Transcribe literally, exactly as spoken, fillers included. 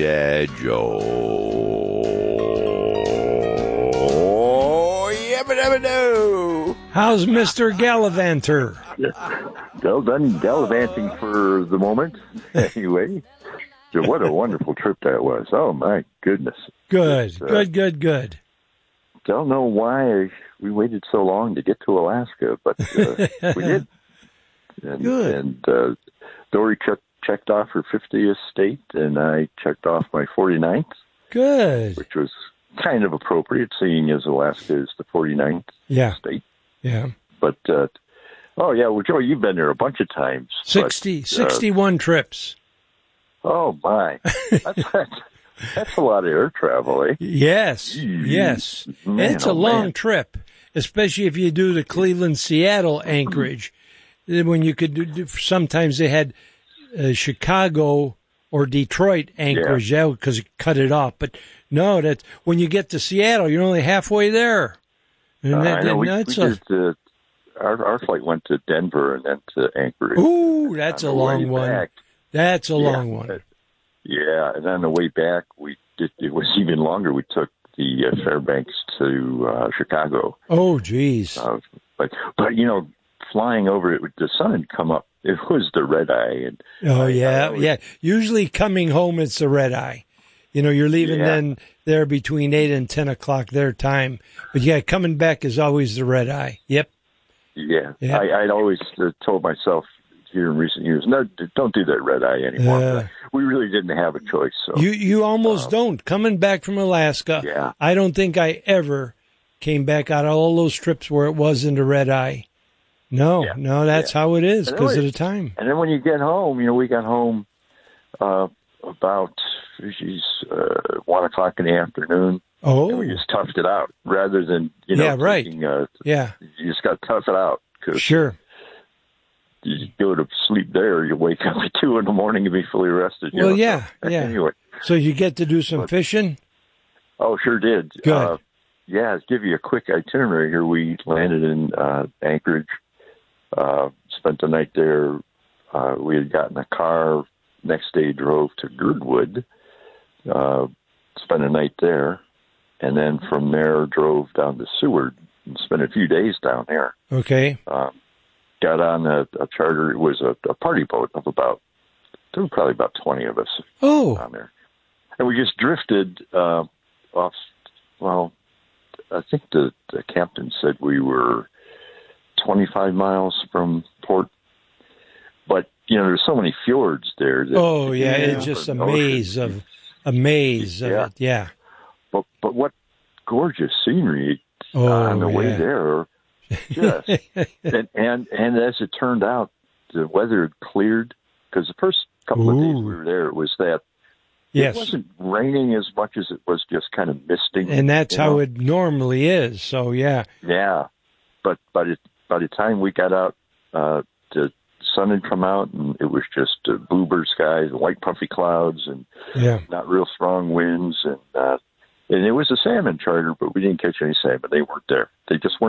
Yeah, Joe. Yabba dabba doo. How's Mister Gallivanter? Well done gallivanting for the moment. Anyway, so what a wonderful trip that was. Oh, my goodness. Good, uh, good, good, good. Don't know why we waited so long to get to Alaska, but uh, we did. And, Good. And uh, Dory check, checked off her fiftieth state, and I checked off my forty-ninth. Good. Which was kind of appropriate, seeing as Alaska is the forty-ninth Yeah. state. Yeah. But, uh, oh, yeah, well, Joe, you've been there a bunch of times. sixty, but, uh, sixty-one trips. Oh, my. That's, that's, that's a lot of air travel, eh? Yes, yes. Man, It's a oh, long man. trip, especially if you do the Cleveland, Seattle, Anchorage. When you could do, do sometimes they had uh, Chicago or Detroit Anchorage, yeah, because it cut it off. But no, that when you get to Seattle, you're only halfway there. And Uh, that, I know. We, that's we a, did, uh, our, our flight went to Denver and then to Anchorage. ooh, that's On a the way long one. back- That's a Yeah. long one. Yeah, and on the way back, we did, it was even longer. We took the uh, Fairbanks to uh, Chicago. Oh, geez. Uh, but, but, you know, flying over it, the sun had come up. It was the red eye. And Oh, I- yeah, I always- yeah. Usually coming home, it's the red eye. You know, you're leaving Yeah. then there between eight and ten o'clock their time. But, yeah, coming back is always the red eye. Yep. Yeah, Yeah. I, I'd always uh, told myself here in recent years, no, d- don't do that red eye anymore. Uh, But we really didn't have a choice. So You you almost Um, don't. Coming back from Alaska, Yeah. I don't think I ever came back out of all those trips where it wasn't a red eye. No, Yeah. no, that's Yeah. how it is And because of always- the time. And then when you get home, you know, we got home uh, about geez, uh, one o'clock in the afternoon. Oh, And we just toughed it out rather than you know. Yeah, right. taking, uh, yeah, you just got to tough it out because sure. you go to sleep there, you wake up at two in the morning and be fully rested. you Well, know, yeah, so, yeah. Anyway, So you get to do some But- fishing? oh, sure did. Good. Uh, yeah, to give you a quick itinerary here, we landed in uh, Anchorage, uh, spent the night there. Uh, we had gotten a car. Next day, drove to Girdwood, uh, spent a night there, and then from there drove down to Seward and spent a few days down there. Okay. Um, got on a, a charter. It was a, a party boat of about, there were probably about twenty of us Oh, on there. And we just drifted uh, off, well, I think the, the captain said we were twenty-five miles from port. But, you know, there's so many fjords there. That, oh, yeah. you know, It's just a and maze oceans. of a maze of Yeah. it. Yeah. But, but what gorgeous scenery Oh, on the way yeah. there. Just and, and and as it turned out, the weather had cleared because the first couple of days Ooh. we were there, it was that Yes. it wasn't raining as much as it was just kind of misting. And that's you how know? it normally is. So, yeah. Yeah, but by the by the time we got out, uh, the sun had come out, and it was just uh, bluebird skies, white puffy clouds, and Yeah. not real strong winds, and uh, and it was a salmon charter, but we didn't catch any salmon. They weren't there. They just weren't.